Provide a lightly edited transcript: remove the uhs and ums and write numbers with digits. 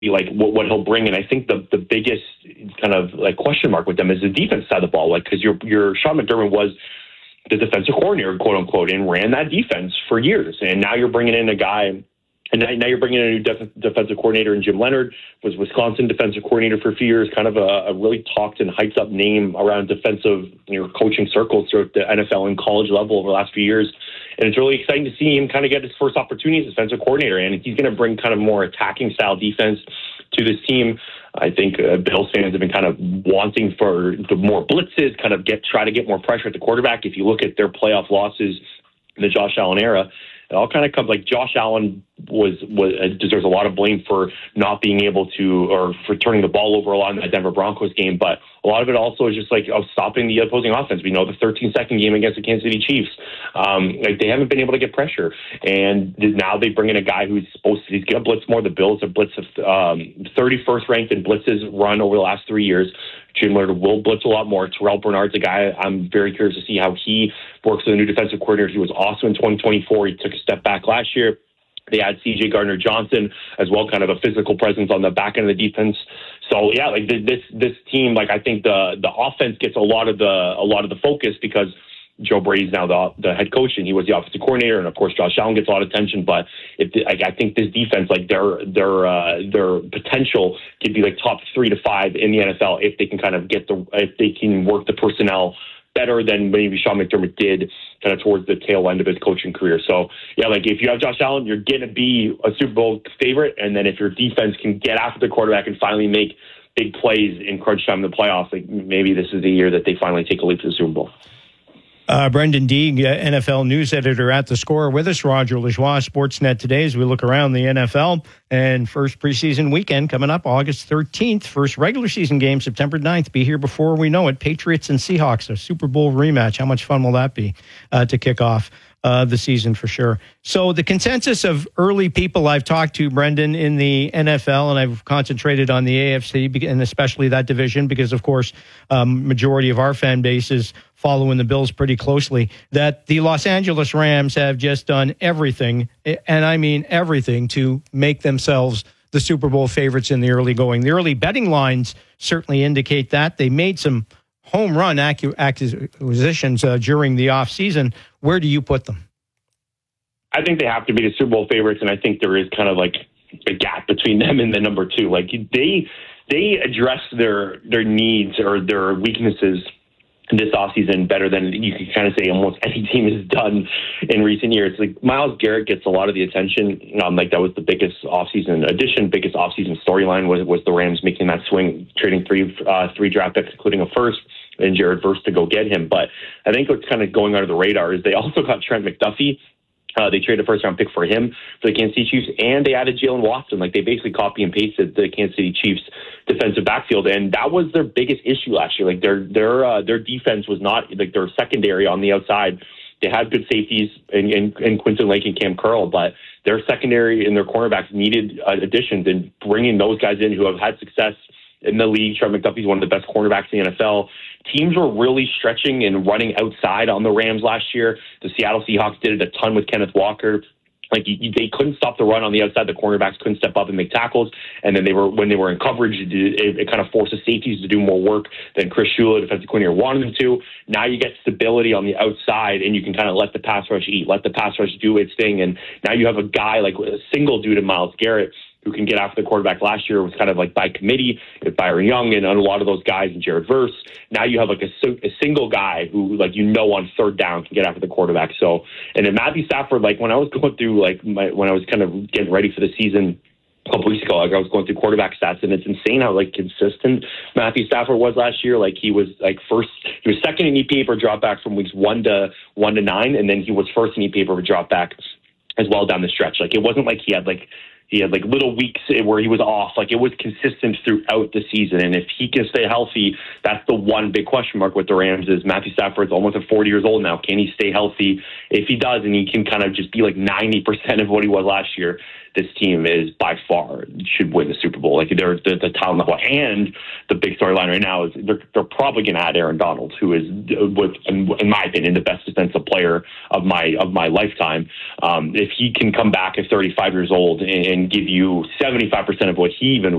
like what he'll bring. And I think the biggest kind of like question mark with them is the defense side of the ball. Like, because your Sean McDermott was the defensive coordinator, quote unquote, and ran that defense for years. And now you're bringing in a guy. And now you're bringing in a new defensive coordinator in Jim Leonard, was Wisconsin defensive coordinator for a few years, kind of a really talked and hyped up name around defensive coaching circles throughout the NFL and college level over the last few years. And it's really exciting to see him kind of get his first opportunity as defensive coordinator. And he's going to bring kind of more attacking style defense to this team. I think Bills fans have been kind of wanting for the more blitzes, kind of try to get more pressure at the quarterback. If you look at their playoff losses in the Josh Allen era, it all kind of comes like Josh Allen deserves a lot of blame for not being able to, or for turning the ball over a lot in that Denver Broncos game. But a lot of it also is just like stopping the opposing offense. We know the 13-second game against the Kansas City Chiefs. Like they haven't been able to get pressure. And now they bring in a guy he's going to blitz more. The Bills have blitzed 31st ranked in blitzes run over the last 3 years. Jim Leonard will blitz a lot more. Terrell Bernard's a guy I'm very curious to see how he works with a new defensive coordinator. He was awesome in 2024. He took a step back last year. They had C.J. Gardner-Johnson as well, kind of a physical presence on the back end of the defense. So yeah, like this team, like I think the offense gets a lot of the focus because Joe Brady's now the head coach and he was the offensive coordinator, and of course Josh Allen gets a lot of attention. But I think this defense, like their potential could be like top 3 to 5 in the NFL if they can kind of if they can work the personnel better than maybe Sean McDermott did kind of towards the tail end of his coaching career. So, yeah, like if you have Josh Allen, you're going to be a Super Bowl favorite. And then if your defense can get after the quarterback and finally make big plays in crunch time in the playoffs, like maybe this is the year that they finally take a leap to the Super Bowl. Brendan Deeg, NFL news editor at The Score, with us. Roger Lajoie, Sportsnet today, as we look around the NFL. And first preseason weekend coming up August 13th. First regular season game September 9th. Be here before we know it. Patriots and Seahawks, a Super Bowl rematch. How much fun will that be to kick off the season for sure? So the consensus of early people I've talked to, Brendan, in the NFL, and I've concentrated on the AFC and especially that division because, of course, majority of our fan base is following the Bills pretty closely, that the Los Angeles Rams have just done everything, and I mean everything, to make themselves the Super Bowl favorites in the early going. The early betting lines certainly indicate that. They made some home run acquisitions during the offseason. Where do you put them? I think they have to be the Super Bowl favorites, and I think there is kind of like a gap between them and the number 2. Like they address their needs or their weaknesses this offseason better than you can kind of say almost any team has done in recent years. Like Myles Garrett gets a lot of the attention. Like that was the biggest offseason addition, biggest offseason storyline was the Rams making that swing, trading three draft picks, including a first, and Jared Verse to go get him. But I think what's kind of going under the radar is they also got Trent McDuffie. They traded a first-round pick for him for the Kansas City Chiefs, and they added Jalen Watson. Like, they basically copy and pasted the Kansas City Chiefs defensive backfield, and that was their biggest issue last year. Like, their defense was not, like, their secondary on the outside. They had good safeties in Quinton Lake and Cam Curl, but their secondary and their cornerbacks needed additions, and bringing those guys in who have had success in the league. Trent McDuffie's one of the best cornerbacks in the NFL. Teams were really stretching and running outside on the Rams last year. The Seattle Seahawks did it a ton with Kenneth Walker. Like they couldn't stop the run on the outside. The cornerbacks couldn't step up and make tackles. And then when they were in coverage, it kind of forces safeties to do more work than Chris Shula, defensive coordinator, wanted them to. Now you get stability on the outside, and you can kind of let the pass rush eat, let the pass rush do its thing. And now you have a guy like a single dude in Myles Garrett who can get after the quarterback. Last year was kind of like by committee with Byron Young and a lot of those guys and Jared Verse. Now you have like a single guy who, like, on third down can get after the quarterback. So, and then Matthew Stafford, like when I was going through when I was kind of getting ready for the season a couple weeks ago, like I was going through quarterback stats, and it's insane how like consistent Matthew Stafford was last year. Like he was second in EPA per dropback from weeks 1 to 9, and then he was first in EPA per dropback as well down the stretch. Like it wasn't like he had little weeks where he was off. Like it was consistent throughout the season. And if he can stay healthy, that's the one big question mark with the Rams is Matthew Stafford's almost at 40 years old now. Can he stay healthy? If he does, and he can kind of just be like 90% of what he was last year, this team is by far should win the Super Bowl. Like they're the talent level, and the big storyline right now is they're probably going to add Aaron Donald, who is, in my opinion, the best defensive player of my lifetime. If he can come back at 35 years old and give you 75% of what he even